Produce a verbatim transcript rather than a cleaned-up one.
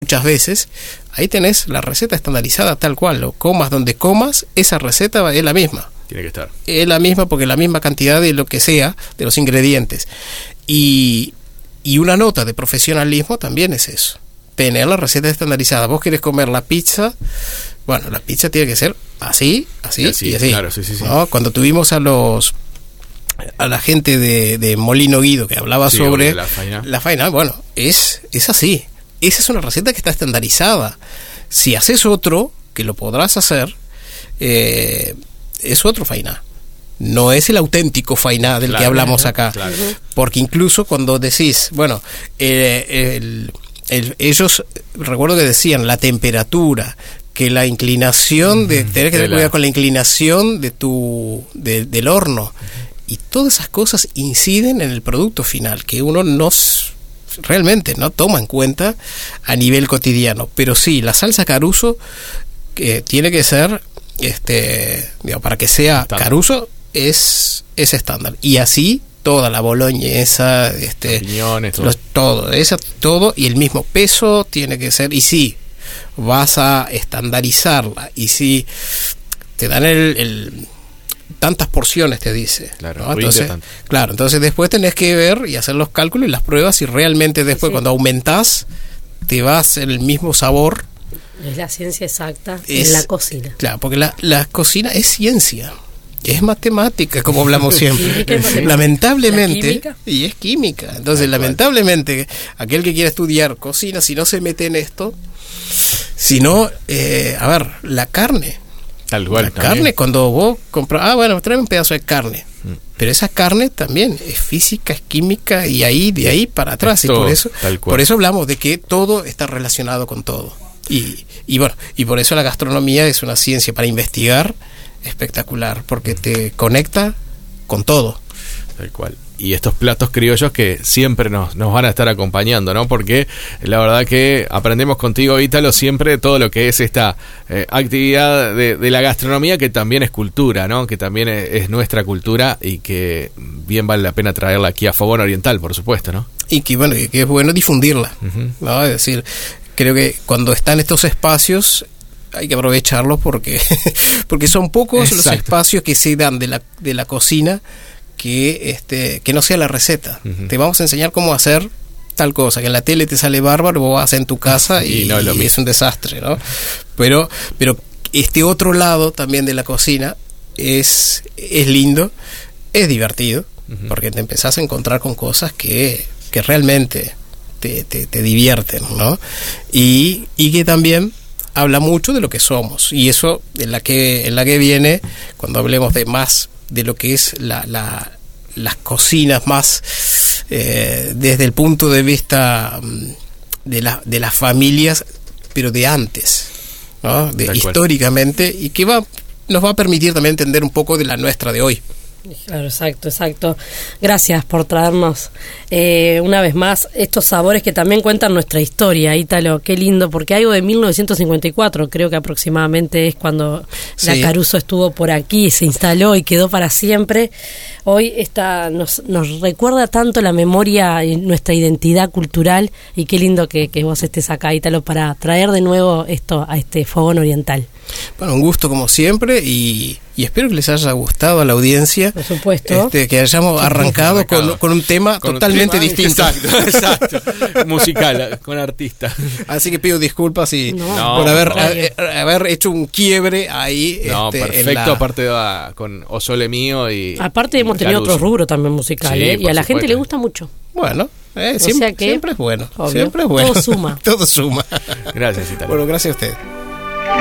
muchas veces, ahí tenés la receta estandarizada tal cual, lo comas donde comas, esa receta es la misma. Tiene que estar. Es la misma porque es la misma cantidad de lo que sea, de los ingredientes. Y, y una nota de profesionalismo también es eso, tener la receta estandarizada. Vos querés comer la pizza, bueno, la pizza tiene que ser así, así y así. Y así. Claro, sí, sí, sí. ¿No? Cuando tuvimos a los a la gente de, de Molino Guido que hablaba sí, sobre la faina. la faina, bueno, es, es así. Esa es una receta que está estandarizada. Si haces otro, que lo podrás hacer, eh, es otro fainá. No es el auténtico fainá del claro, que hablamos acá. Claro. Porque incluso cuando decís, bueno, eh, el, el, ellos, recuerdo que decían la temperatura, que la inclinación de, tenés que tener cuidado con la inclinación de tu, de, del horno. Y todas esas cosas inciden en el producto final, que uno no realmente no toma en cuenta a nivel cotidiano. Pero sí, la salsa Caruso que tiene que ser, este, digamos, para que sea estándar. Caruso es, es estándar. Y así toda la boloñesa, este, Opiniones, todo. Los, todo, esa, todo, y el mismo peso tiene que ser. Y sí, vas a estandarizarla. Y sí, te dan el, el tantas porciones, te dice, claro, ¿no? Entonces, claro, entonces después tenés que ver y hacer los cálculos y las pruebas y realmente después sí. Cuando aumentás te vas en el mismo sabor. Es la ciencia exacta es, en la cocina. Claro, porque la, la cocina es ciencia, es matemática, como hablamos siempre. Lamentablemente, y es química. Entonces, Tal lamentablemente, cual. Aquel que quiera estudiar cocina, si no se mete en esto, si no, eh, a ver, la carne. Tal cual, la también. Carne, cuando vos compras, ah, bueno, tráeme un pedazo de carne. Mm. Pero esa carne también es física, es química, y ahí, de ahí para atrás. Esto, y por eso, por eso hablamos de que todo está relacionado con todo. Y, y bueno, y por eso la gastronomía es una ciencia para investigar espectacular, porque te conecta con todo. Tal cual. Y estos platos criollos que siempre nos, nos van a estar acompañando, ¿no? Porque la verdad que aprendemos contigo, Ítalo, siempre todo lo que es esta eh, actividad de, de la gastronomía, que también es cultura, ¿no? Que también es, es nuestra cultura y que bien vale la pena traerla aquí a Fogón Oriental, por supuesto, ¿no? Y que bueno, que es bueno difundirla, uh-huh. ¿no? Es decir, creo que cuando están estos espacios hay que aprovecharlos porque porque son pocos Exacto. los espacios que se dan de la de la cocina que este que no sea la receta. Uh-huh. Te vamos a enseñar cómo hacer tal cosa, que en la tele te sale bárbaro, vos vas en tu casa y, y, no, y es un desastre, ¿no? Pero pero este otro lado también de la cocina es es lindo, es divertido, uh-huh. porque te empezás a encontrar con cosas que que realmente te te, te divierten, ¿no? Y y que también habla mucho de lo que somos, y eso en la que en la que viene cuando hablemos de más de lo que es la, la las cocinas más eh, desde el punto de vista de la de las familias, pero de antes, ¿no? De, históricamente, y que va nos va a permitir también entender un poco de la nuestra de hoy. Claro, exacto, exacto. Gracias por traernos eh, una vez más estos sabores que también cuentan nuestra historia, Ítalo. Qué lindo, porque algo de mil novecientos cincuenta y cuatro, creo que aproximadamente es cuando sí. la Caruso estuvo por aquí, se instaló y quedó para siempre. Hoy esta nos, nos recuerda tanto la memoria y nuestra identidad cultural, y qué lindo que, que vos estés acá, Ítalo, para traer de nuevo esto a este Fogón Oriental. Bueno, un gusto como siempre, y, y espero que les haya gustado a la audiencia. Por supuesto. Este, que hayamos arrancado, arrancado. Con, con un tema con totalmente un tema distinto. Exacto, exacto. Musical, con artista. Así que pido disculpas y no, por no, haber, no. A, haber hecho un quiebre ahí. No, este, perfecto, la... aparte de, con O Sole Mío y... Aparte hemos tenido otro rubro también musical, sí, ¿eh? Y a la supuesto. gente le gusta mucho. Bueno, eh, siempre, o sea que, siempre es bueno. Obvio, Siempre es bueno. Todo suma. Todo suma. Gracias, Ítalo. Bueno, gracias a usted.